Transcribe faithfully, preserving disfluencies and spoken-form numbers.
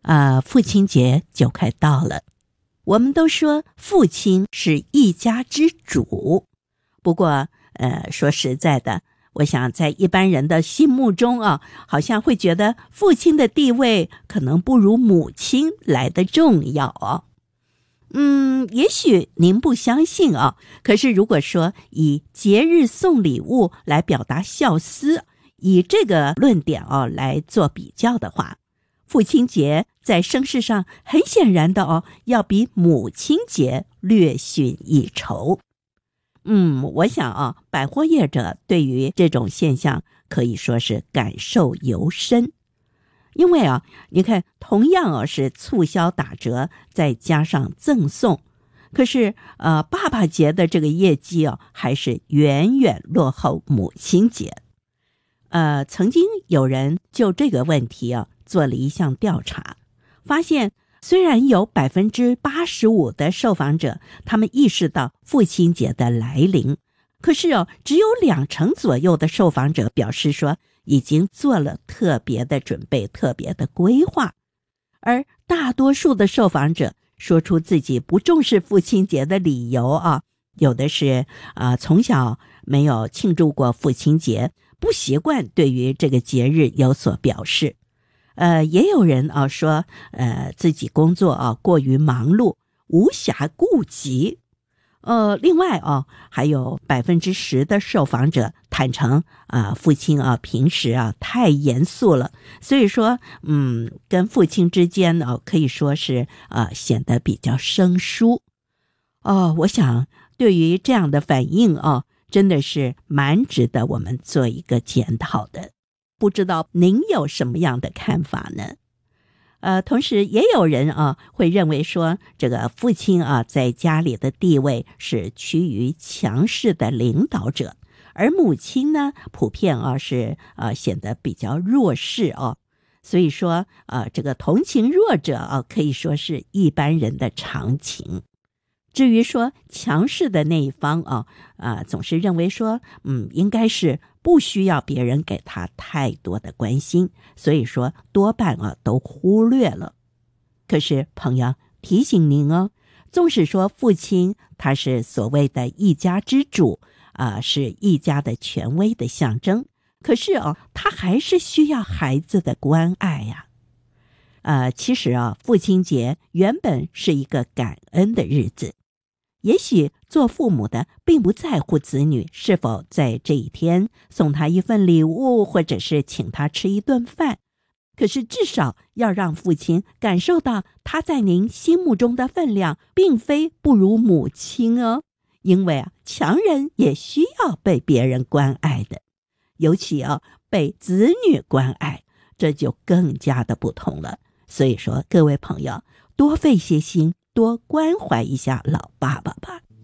啊、呃，父亲节就快到了。我们都说父亲是一家之主，不过呃，说实在的，我想在一般人的心目中啊，好像会觉得父亲的地位可能不如母亲来得重要哦。嗯，也许您不相信啊，可是如果说以节日送礼物来表达孝思，以这个论点哦来做比较的话，父亲节在声势上很显然的哦，要比母亲节略逊一筹。嗯，我想啊，百货业者对于这种现象可以说是感受尤深。因为啊，你看，同样啊是促销打折，再加上赠送，可是呃，爸爸节的这个业绩啊，还是远远落后母亲节。呃，曾经有人就这个问题啊做了一项调查，发现虽然有百分之八十五的受访者他们意识到父亲节的来临，可是哦，只有两成左右的受访者表示说已经做了特别的准备、特别的规划，而大多数的受访者说出自己不重视父亲节的理由啊，有的是啊、呃、从小没有庆祝过父亲节，不习惯对于这个节日有所表示。呃，也有人啊说，呃，自己工作啊过于忙碌，无暇顾及。呃，另外啊，还有百分之十的受访者坦诚啊，父亲啊平时啊太严肃了，所以说，嗯，跟父亲之间呢、啊、可以说是啊显得比较生疏。哦，我想对于这样的反应啊，真的是蛮值得我们做一个检讨的。不知道您有什么样的看法呢？呃，同时也有人啊会认为说，这个父亲啊在家里的地位是趋于强势的领导者，而母亲呢普遍啊是呃显得比较弱势哦。所以说呃这个同情弱者啊可以说是一般人的常情。至于说强势的那一方啊啊、呃、总是认为说嗯应该是不需要别人给他太多的关心，所以说多半啊都忽略了。可是朋友提醒您哦，纵使说父亲他是所谓的一家之主啊、呃，是一家的权威的象征，可是哦他还是需要孩子的关爱呀、啊。呃，其实啊父亲节原本是一个感恩的日子。也许做父母的并不在乎子女是否在这一天送他一份礼物，或者是请他吃一顿饭，可是至少要让父亲感受到他在您心目中的分量并非不如母亲哦。因为啊，强人也需要被别人关爱的，尤其啊被子女关爱，这就更加的不同了。所以说各位朋友，多费些心，多关怀一下老爸爸吧。